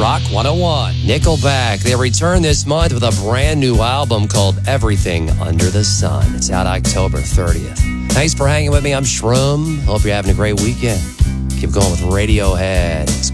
Rock 101. Nickelback, they return this month with a brand new album called Everything Under the Sun. It's out October 30th. Thanks for hanging with me. I'm Shroom. Hope you're having a great weekend. Keep going with Radiohead. It's